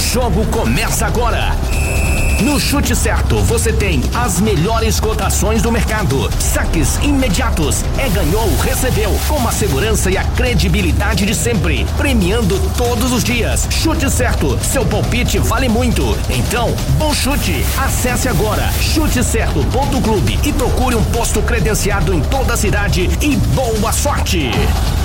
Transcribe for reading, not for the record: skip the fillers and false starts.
jogo começa agora. No Chute Certo, você tem as melhores cotações do mercado. Saques imediatos. Ganhou, recebeu. Com a segurança e a credibilidade de sempre. Premiando todos os dias. Chute Certo. Seu palpite vale muito. Então, bom chute. Acesse agora chutecerto.clube e procure um posto credenciado em toda a cidade e boa sorte.